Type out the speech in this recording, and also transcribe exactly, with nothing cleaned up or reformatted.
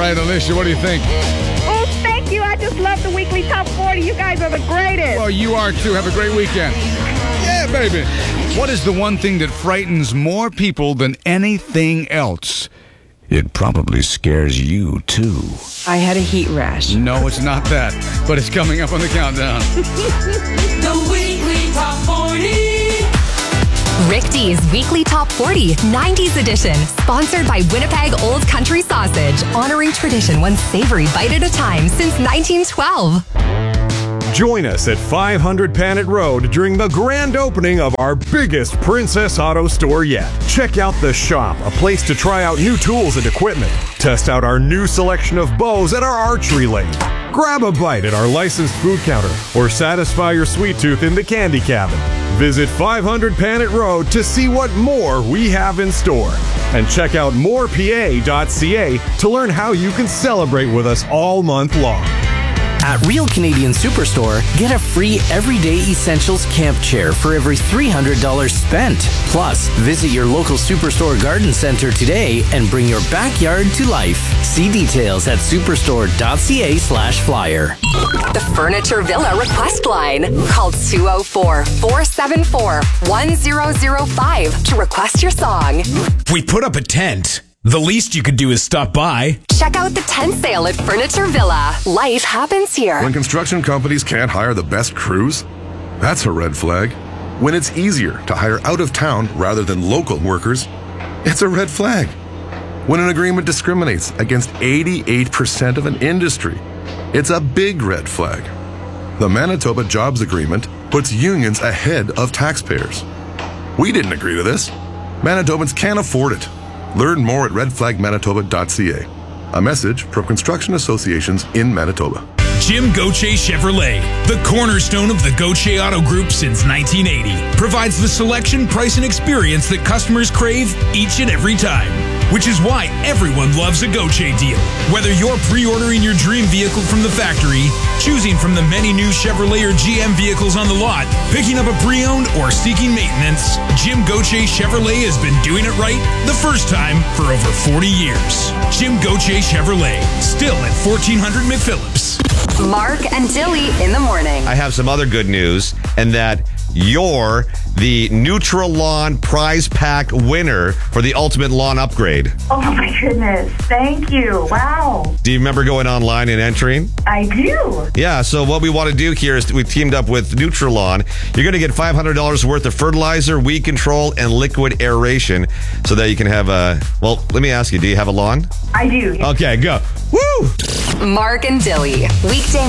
right, Alicia, what do you think? Oh, thank you. I just love the weekly top forty. You guys are the greatest. Well, you are too. Have a great weekend. Yeah, baby. What is the one thing that frightens more people than anything else? It probably scares you, too. I had a heat rash. No, it's not that, but it's coming up on the countdown. The weekly top forty. Rick D's Weekly Top forty, nineties edition. Sponsored by Winnipeg Old Country Sausage. Honoring tradition one savory bite at a time since nineteen twelve. Join us at five hundred Panet Road during the grand opening of our biggest Princess Auto store yet. Check out The Shop, a place to try out new tools and equipment. Test out our new selection of bows at our archery lane. Grab a bite at our licensed food counter or satisfy your sweet tooth in the candy cabin. Visit five hundred Panet Road to see what more we have in store. And check out more P A dot C A to learn how you can celebrate with us all month long. At Real Canadian Superstore, get a free Everyday Essentials camp chair for every three hundred dollars spent. Plus, visit your local Superstore garden center today and bring your backyard to life. See details at superstore.ca slash flyer. The Furniture Villa request line. Call two oh four, four seven four, one zero zero five to request your song. We put up a tent. The least you could do is stop by. Check out the tent sale at Furniture Villa. Life happens here. When construction companies can't hire the best crews, that's a red flag. When it's easier to hire out of town rather than local workers, it's a red flag. When an agreement discriminates against eighty-eight percent of an industry, it's a big red flag. The Manitoba Jobs Agreement puts unions ahead of taxpayers. We didn't agree to this. Manitobans can't afford it. Learn more at red flag manitoba dot c a. A message from construction associations in Manitoba. Jim Gauthier Chevrolet, the cornerstone of the Gauthier Auto Group since nineteen eighty, provides the selection, price, and experience that customers crave each and every time. Which is why everyone loves a Gauthier deal. Whether you're pre-ordering your dream vehicle from the factory, choosing from the many new Chevrolet or G M vehicles on the lot, picking up a pre-owned, or seeking maintenance, Jim Gauthier Chevrolet has been doing it right the first time for over forty years. Jim Gauthier Chevrolet, still at fourteen hundred McPhillips. Mark and Dilly in the morning. I have some other good news, and that you're the Nutri-Lawn prize pack winner for the ultimate lawn upgrade. Oh, my goodness. Thank you. Wow. Do you remember going online and entering? I do. Yeah, so what we want to do here is we teamed up with Nutri-Lawn. You're going to get five hundred dollars worth of fertilizer, weed control, and liquid aeration so that you can have a, well, let me ask you, do you have a lawn? I do. Okay, go. Woo! Mark and Dilly, weekday